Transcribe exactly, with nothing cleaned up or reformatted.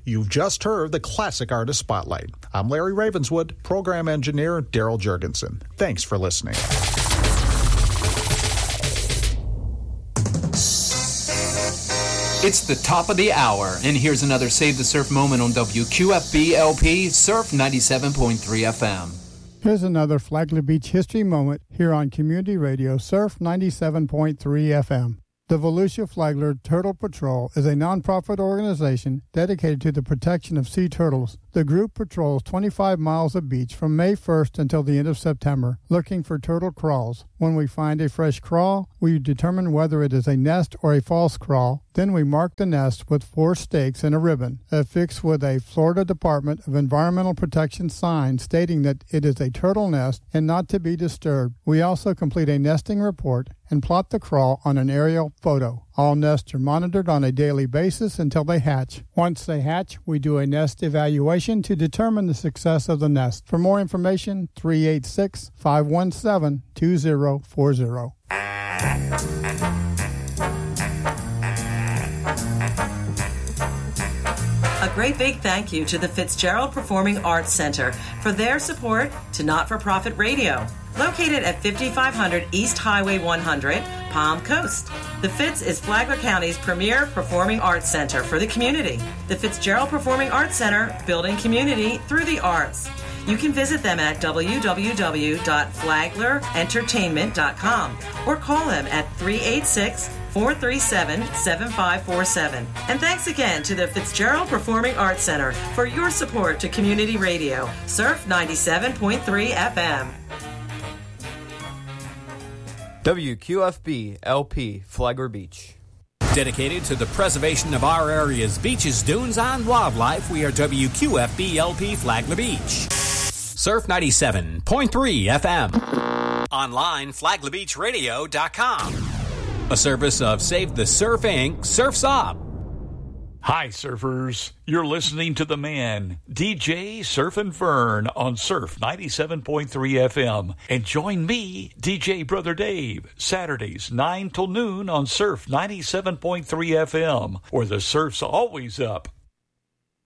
You've just heard the Classic Artist Spotlight. I'm Larry Ravenswood, program engineer Daryl Jurgensen. Thanks for listening. It's the top of the hour, and here's another Save the Surf moment on W Q F B L P Surf ninety-seven point three F M. Here's another Flagler Beach history moment here on Community Radio Surf ninety-seven point three F M. The Volusia Flagler Turtle Patrol is a nonprofit organization dedicated to the protection of sea turtles. The group patrols twenty-five miles of beach from May first until the end of September, looking for turtle crawls. When we find a fresh crawl, we determine whether it is a nest or a false crawl. Then we mark the nest with four stakes and a ribbon, affixed with a Florida Department of Environmental Protection sign stating that it is a turtle nest and not to be disturbed. We also complete a nesting report and plot the crawl on an aerial photo. All nests are monitored on a daily basis until they hatch. Once they hatch, we do a nest evaluation to determine the success of the nest. For more information, three eight six, five one seven, two zero four zero. A great big thank you to the Fitzgerald Performing Arts Center for their support to Not-for-Profit Radio. Located at fifty-five hundred East Highway one hundred, Palm Coast. The Fitz is Flagler County's premier performing arts center for the community. The Fitzgerald Performing Arts Center, building community through the arts. You can visit them at w w w dot flagler entertainment dot com or call them at three eight six, four three seven, seven five four seven. And thanks again to the Fitzgerald Performing Arts Center for your support to community radio, Surf ninety-seven point three F M. W Q F B L P Flagler Beach. Dedicated to the preservation of our area's beaches, dunes, and wildlife, we are W Q F B L P Flagler Beach. Surf ninety-seven point three F M. Online, flagler beach radio dot com. A service of Save the Surf Incorporated. Surf's Up. Hi, surfers. You're listening to the man, D J Surf and Fern, on Surf ninety-seven point three F M. And join me, D J Brother Dave, Saturdays nine till noon on Surf ninety-seven point three F M, where the surf's always up.